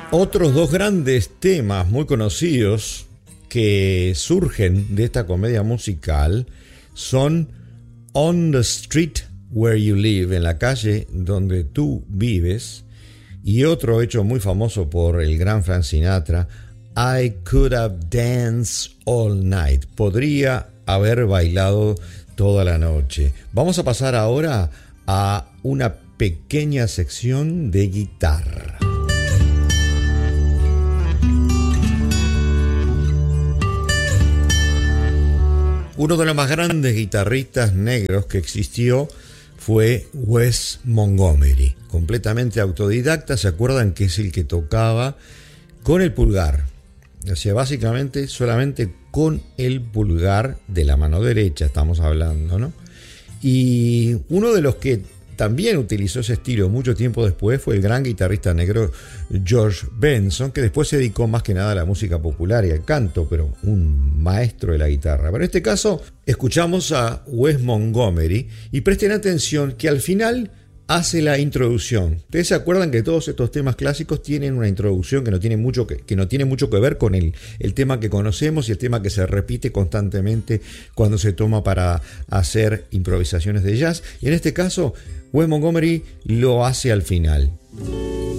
Otros dos grandes temas muy conocidos que surgen de esta comedia musical son On the Street Where You Live, en la calle donde tú vives, y otro hecho muy famoso por el gran Frank Sinatra, I Could Have Danced All Night, podría haber bailado toda la noche. Vamos a pasar ahora a una pequeña sección de guitarra. Uno de los más grandes guitarristas negros que existió fue Wes Montgomery, completamente autodidacta. ¿Se acuerdan que es el que tocaba con el pulgar? O sea, básicamente solamente con el pulgar de la mano derecha estamos hablando, ¿no? Y uno de los que también utilizó ese estilo mucho tiempo después fue el gran guitarrista negro George Benson, que después se dedicó más que nada a la música popular y al canto, pero un maestro de la guitarra. Pero en este caso escuchamos a Wes Montgomery y presten atención que al final hace la introducción. Ustedes se acuerdan que todos estos temas clásicos tienen una introducción que no tiene mucho que ver con el tema que conocemos y el tema que se repite constantemente cuando se toma para hacer improvisaciones de jazz. Y en este caso, Wes Montgomery lo hace al final.